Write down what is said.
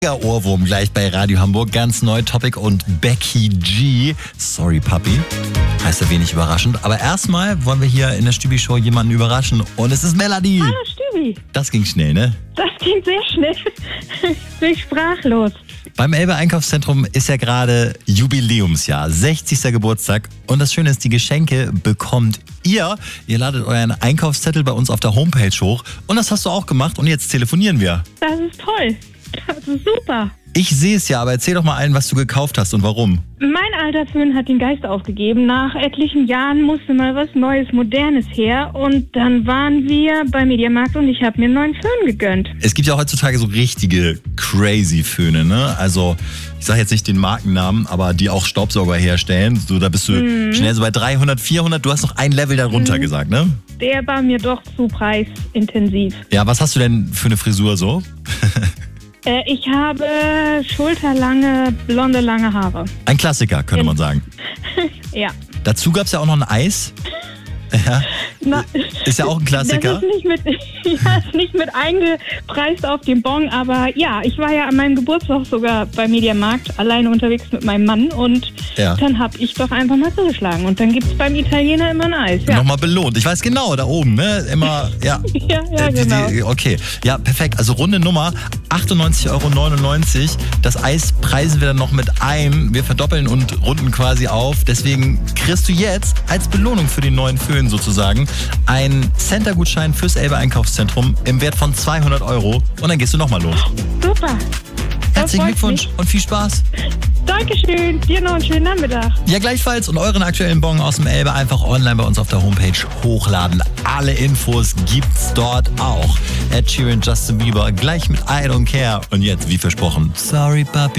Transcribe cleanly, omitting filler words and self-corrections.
Ohrwurm gleich bei Radio Hamburg. Ganz neu Topic und Becky G. Sorry, Papi. Heißt ja wenig überraschend. Aber erstmal wollen wir hier in der Stübi-Show jemanden überraschen. Und es ist Melanie. Hallo Stübi. Das ging schnell, ne? Das ging sehr schnell. Bin ich sprachlos. Beim Elbe Einkaufszentrum ist ja gerade Jubiläumsjahr, 60. Geburtstag. Und das Schöne ist, die Geschenke bekommt ihr. Ihr ladet euren Einkaufszettel bei uns auf der Homepage hoch. Und das hast du auch gemacht. Und jetzt telefonieren wir. Das ist toll. Das ist super. Ich sehe es ja, aber erzähl doch mal allen, was du gekauft hast und warum. Mein alter Föhn hat den Geist aufgegeben. Nach etlichen Jahren musste mal was Neues, Modernes her. Und dann waren wir beim Mediamarkt und ich habe mir einen neuen Föhn gegönnt. Es gibt ja heutzutage so richtige crazy Föhne, ne? Also, ich sage jetzt nicht den Markennamen, aber die auch Staubsauger herstellen. So, da bist du schnell so bei 300, 400. Du hast noch ein Level darunter gesagt, ne? Der war mir doch zu preisintensiv. Ja, was hast du denn für eine Frisur so? Ich habe schulterlange, blonde, lange Haare. Ein Klassiker, könnte man sagen. Ja. Dazu gab es ja auch noch ein Eis. Ja. Na, ist ja auch ein Klassiker. Das ist nicht mit eingepreist auf dem Bon, aber ja, ich war ja an meinem Geburtstag sogar beim Mediamarkt alleine unterwegs mit meinem Mann und dann habe ich doch einfach mal zugeschlagen. Und dann gibt es beim Italiener immer ein Eis. Ja. Nochmal belohnt. Ich weiß genau, da oben, ne? Immer, ja. ja, genau. Okay, ja, perfekt. Also Runde Nummer 98,99 €. Das Eis preisen wir dann noch mit ein. Wir verdoppeln und runden quasi auf. Deswegen kriegst du jetzt als Belohnung für den neuen Föhn sozusagen einen Center-Gutschein fürs Elbe Einkaufszentrum im Wert von 200 € und dann gehst du nochmal los. Super. Herzlichen Glückwunsch und viel Spaß. Dankeschön. Dir noch einen schönen Nachmittag. Ja, gleichfalls. Und euren aktuellen Bon aus dem Elbe einfach online bei uns auf der Homepage hochladen. Alle Infos gibt's dort auch. Ed Sheeran, Justin Bieber, gleich mit I Don't Care. Und jetzt, wie versprochen, Sorry Papi.